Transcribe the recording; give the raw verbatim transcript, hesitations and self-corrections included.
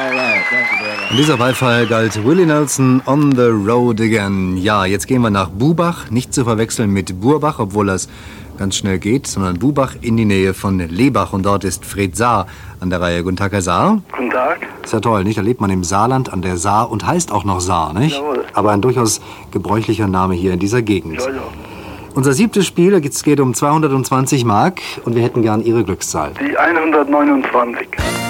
Und dieser Beifall galt Willie Nelson, On the Road Again. Ja, jetzt gehen wir nach Burbach, nicht zu verwechseln mit Burbach, obwohl das ganz schnell geht, sondern Burbach in die Nähe von Lebach. Und dort ist Fred Saar an der Reihe. Guten Tag, Herr Saar. Guten Tag. Ist ja toll, nicht? Da lebt man im Saarland an der Saar und heißt auch noch Saar, nicht? Jawohl. Aber ein durchaus gebräuchlicher Name hier in dieser Gegend. Ja, ja. Unser siebtes Spiel, es geht um zweihundertzwanzig Mark und wir hätten gern Ihre Glückszahl. Die hundertneunundzwanzig.